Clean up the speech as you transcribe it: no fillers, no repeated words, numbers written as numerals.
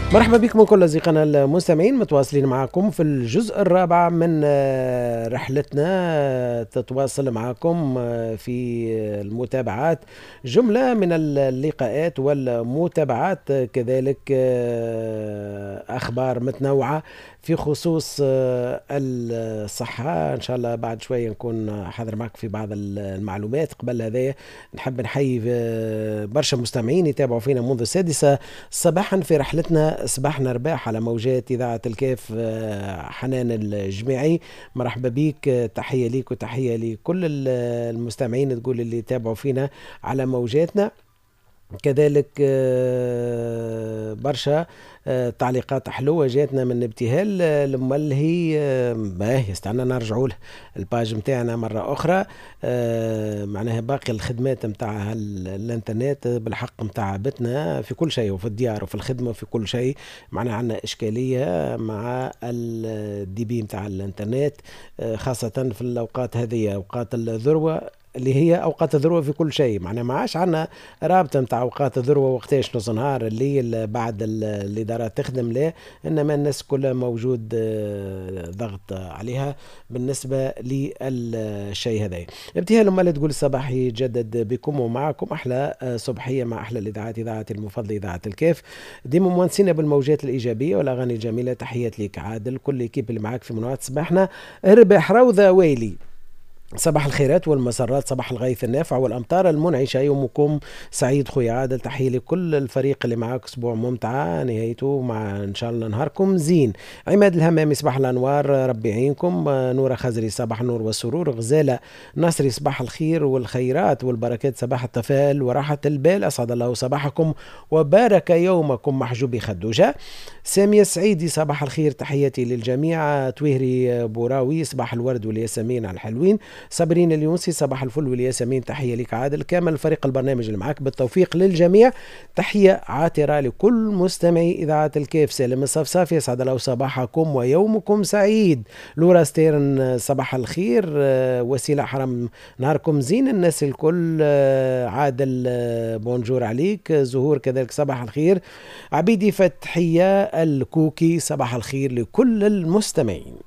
مرحبا بكم كل أصدقائنا المستمعين، متواصلين معكم في الجزء الرابع من رحلتنا. تتواصل معكم في المتابعات جملة من اللقاءات والمتابعات، كذلك أخبار متنوعة في خصوص الصحة. إن شاء الله بعد شوية نكون حاضر معك في بعض المعلومات. قبل هذا نحب نحيي برشا مستمعين يتابعوا فينا منذ السادسة صباحا في رحلتنا صباحنا رباح على موجات إذاعة الكاف. حنان الجميعي، مرحبا بيك، تحية ليك وتحية لكل المستمعين تقول اللي يتابعوا فينا على موجاتنا. كذلك برشا تعليقات حلوة جاتنا من ابتهال الملهي. باهي استنى نرجعوا له الباج متاعنا مرة أخرى. معناها باقي الخدمات متاع الانترنت بالحق متاع بتنا في كل شيء، وفي الديار وفي الخدمة وفي كل شيء. معناها عندنا إشكالية مع الدي بي متاع الانترنت، خاصة في الأوقات هذه أوقات الذروة اللي هي اوقات الذروه في كل شيء. معناها ما عادش عندنا رابطه نتاع اوقات الذروه وقتاش نص نهار الليل بعد الادارات تخدم له، انما الناس كلها موجود ضغط عليها بالنسبه للشيء هذا. ابتهال امال تقول الصباح يجدد بكم ومعكم احلى صبحيه مع احلى الاذاعات، اذاعتي المفضله اذاعه الكيف، ديما مونسينا بالموجات الايجابيه والاغاني الجميله. تحيات ليك عادل كل اكيب اللي معاك في منوعات صباحنا. ربح روضه ويلي، صباح الخيرات والمسرات، صباح الغيث النافع والأمطار المنعشة، يومكم سعيد خويا عادل. تحية لكل الفريق اللي معاك، أسبوع ممتعة نهايته مع إن شاء الله نهاركم زين. عماد الهمامي صباح الأنوار ربي يعينكم. نورة خزري صباح النور والسرور. غزالة نصري صباح الخير والخيرات والبركات، صباح التفاؤل وراحة البال، أسعد الله صباحكم وبارك يومكم محجوبي خدوجة. سامية السعيدي صباح الخير، تحياتي للجميع. تويهري بوراوي صباح الورد والياسمين على الحلوين. صابرين اليونسي صباح الفل والياسمين، تحية لك عادل. كامل فريق البرنامج اللي معك بالتوفيق للجميع. تحية عاطرة لكل مستمعي إذاعة الكيف. سالم الصفصافي يسعد الله صباحكم ويومكم سعيد. لورا ستيرن صباح الخير. وسيلة حرم نهاركم زين الناس الكل. عادل بونجور عليك. زهور كذلك صباح الخير. عبيدي فتحية الكوكي صباح الخير لكل المستمعين.